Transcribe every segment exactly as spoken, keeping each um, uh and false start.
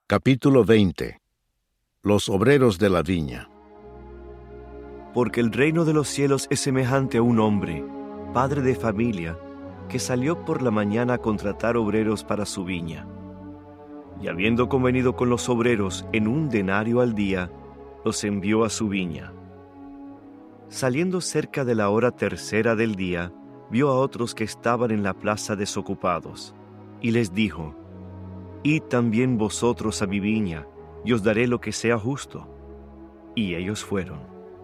Capítulo veinte. Los obreros de la viña. Porque el reino de los cielos es semejante a un hombre, padre de familia, que salió por la mañana a contratar obreros para su viña. Y habiendo convenido con los obreros en un denario al día, los envió a su viña. Saliendo cerca de la hora tercera del día, vio a otros que estaban en la plaza desocupados, y les dijo: Id también vosotros a mi viña, y os daré lo que sea justo. Y ellos fueron.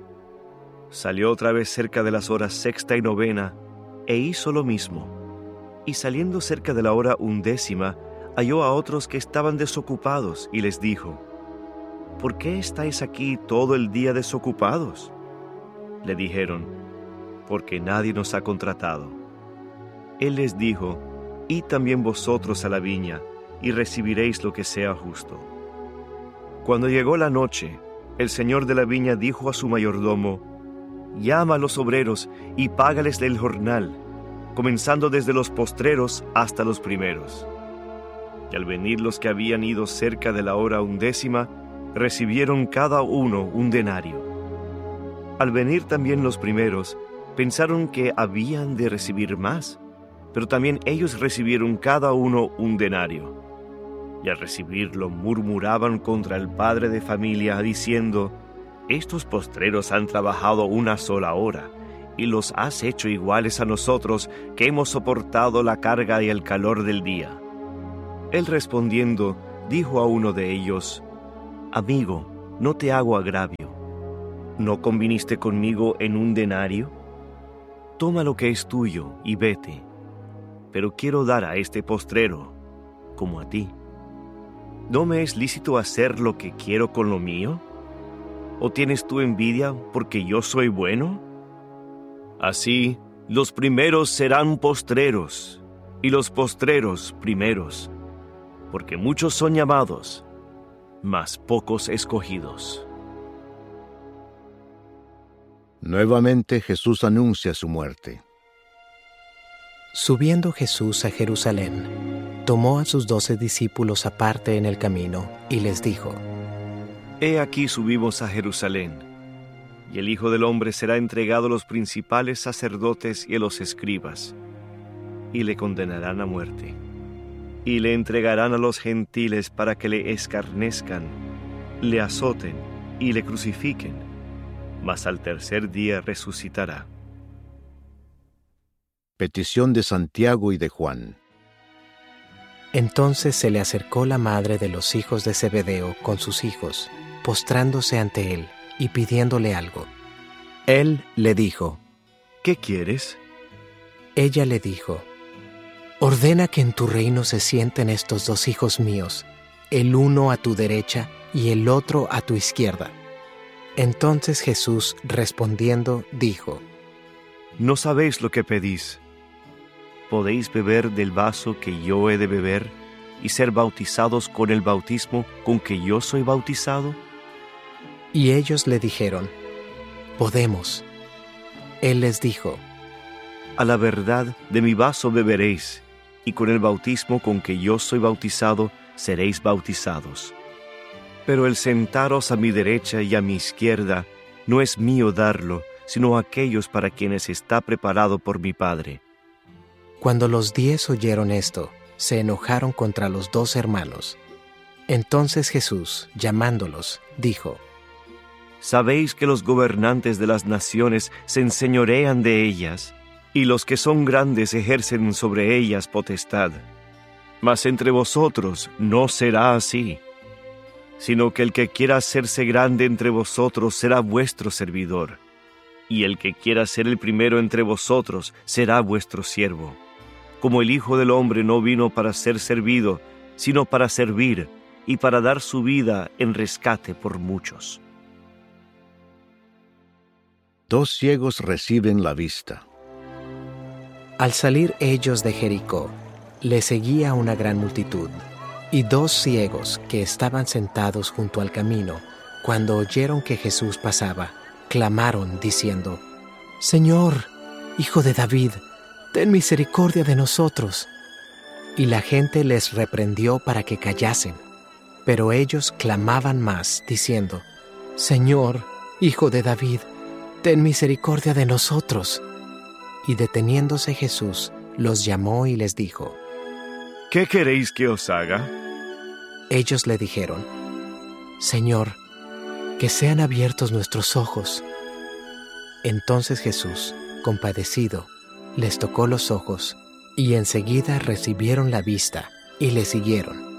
Salió otra vez cerca de las horas sexta y novena, e hizo lo mismo. Y saliendo cerca de la hora undécima, halló a otros que estaban desocupados, y les dijo: ¿Por qué estáis aquí todo el día desocupados? Le dijeron: Porque nadie nos ha contratado. Él les dijo: Id también vosotros a la viña, y recibiréis lo que sea justo. Cuando llegó la noche, el señor de la viña dijo a su mayordomo: Llama a los obreros y págales del jornal, comenzando desde los postreros hasta los primeros. Y al venir los que habían ido cerca de la hora undécima, recibieron cada uno un denario. Al venir también los primeros, pensaron que habían de recibir más, pero también ellos recibieron cada uno un denario. Y al recibirlo murmuraban contra el padre de familia, diciendo: Estos postreros han trabajado una sola hora, y los has hecho iguales a nosotros, que hemos soportado la carga y el calor del día. Él respondiendo, dijo a uno de ellos: Amigo, no te hago agravio. ¿No conviniste conmigo en un denario? Toma lo que es tuyo y vete. Pero quiero dar a este postrero, como a ti. ¿No me es lícito hacer lo que quiero con lo mío? ¿O tienes tú envidia porque yo soy bueno? Así, los primeros serán postreros, y los postreros primeros, porque muchos son llamados, mas pocos escogidos. Nuevamente Jesús anuncia su muerte. Subiendo Jesús a Jerusalén, tomó a sus doce discípulos aparte en el camino, y les dijo: He aquí subimos a Jerusalén, y el Hijo del Hombre será entregado a los principales sacerdotes y a los escribas, y le condenarán a muerte, y le entregarán a los gentiles para que le escarnezcan, le azoten y le crucifiquen, mas al tercer día resucitará. Petición de Santiago y de Juan. Entonces se le acercó la madre de los hijos de Zebedeo con sus hijos, postrándose ante él y pidiéndole algo. Él le dijo: ¿Qué quieres? Ella le dijo: Ordena que en tu reino se sienten estos dos hijos míos, el uno a tu derecha y el otro a tu izquierda. Entonces Jesús, respondiendo, dijo: No sabéis lo que pedís. ¿Podéis beber del vaso que yo he de beber y ser bautizados con el bautismo con que yo soy bautizado? Y ellos le dijeron: Podemos. Él les dijo: A la verdad de mi vaso beberéis, y con el bautismo con que yo soy bautizado seréis bautizados. Pero el sentaros a mi derecha y a mi izquierda no es mío darlo, sino a aquellos para quienes está preparado por mi Padre. Cuando los diez oyeron esto, se enojaron contra los dos hermanos. Entonces Jesús, llamándolos, dijo: Sabéis que los gobernantes de las naciones se enseñorean de ellas, y los que son grandes ejercen sobre ellas potestad. Mas entre vosotros no será así, sino que el que quiera hacerse grande entre vosotros será vuestro servidor, y el que quiera ser el primero entre vosotros será vuestro siervo. Como el Hijo del Hombre no vino para ser servido, sino para servir, y para dar su vida en rescate por muchos. Dos ciegos reciben la vista. Al salir ellos de Jericó, le seguía una gran multitud, y dos ciegos que estaban sentados junto al camino, cuando oyeron que Jesús pasaba, clamaron diciendo: Señor, Hijo de David, ten misericordia de nosotros. Y la gente les reprendió para que callasen. Pero ellos clamaban más, diciendo: Señor, Hijo de David, ten misericordia de nosotros. Y deteniéndose Jesús, los llamó y les dijo: ¿Qué queréis que os haga? Ellos le dijeron: Señor, que sean abiertos nuestros ojos. Entonces Jesús, compadecido, les tocó los ojos, y enseguida recibieron la vista y le siguieron.